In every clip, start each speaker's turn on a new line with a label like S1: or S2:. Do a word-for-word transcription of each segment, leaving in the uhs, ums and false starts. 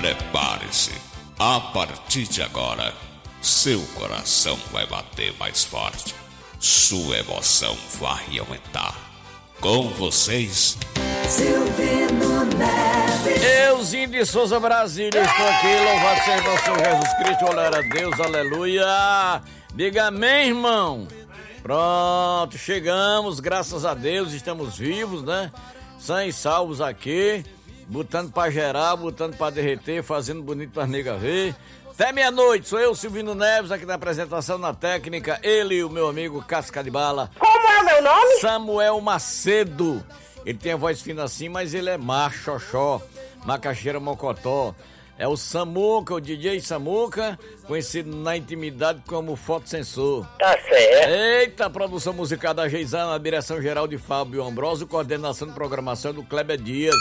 S1: Prepare-se. A partir de agora, seu coração vai bater mais forte. Sua emoção vai aumentar. Com vocês,
S2: Silvino Neves.
S3: Euzinho de Souza Brasília, estou aqui, louvado seja nosso Senhor Jesus Cristo, glória a Deus, aleluia. Diga amém, irmão. Pronto, chegamos, graças a Deus, estamos vivos, né? Sãos e salvos aqui, botando pra gerar, botando pra derreter, fazendo bonito pra nega ver. Até meia-noite, sou eu, Silvino Neves, aqui na apresentação, na técnica, ele e o meu amigo Casca de Bala.
S4: Como é o meu nome?
S3: Samuel Macedo. Ele tem a voz fina assim, mas ele é macho, xoxó, macaxeira mocotó. É o Samuca, o D J Samuca, conhecido na intimidade como Fotossensor.
S4: Tá certo.
S3: Eita, produção musical da Geisana, a direção geral de Fábio Ambrosio, coordenação de programação do Kleber Dias.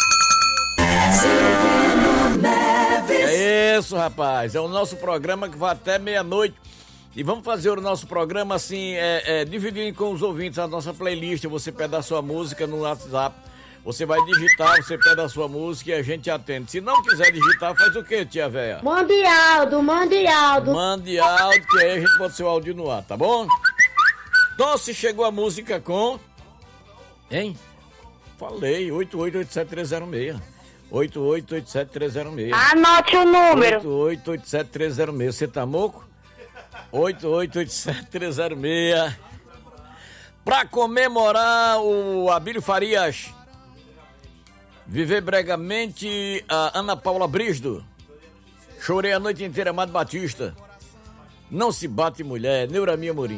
S2: Silvino Neves.
S3: É isso, rapaz, é o nosso programa que vai até meia-noite. E vamos fazer o nosso programa assim, é, é, dividindo com os ouvintes a nossa playlist. Você pede a sua música no WhatsApp. Você vai digitar, você pede a sua música e a gente atende. Se não quiser digitar, faz o quê, tia véia?
S5: Mande áudio, mande áudio.
S3: Mande áudio, que aí a gente bota seu áudio no ar, tá bom? Então, se chegou a música com... Hein? Falei, oito oito oito sete três zero seis. oito oito oito sete três zero seis.
S4: Anote o número.
S3: oito oito oito sete três zero seis. Você tá moco? oito oito oito sete três zero seis. Pra comemorar o Abílio Farias, Viver Bregamente, a Ana Paula Brisdo. Chorei a noite inteira, Amado Batista. Não se bate mulher, Neuramia Morim.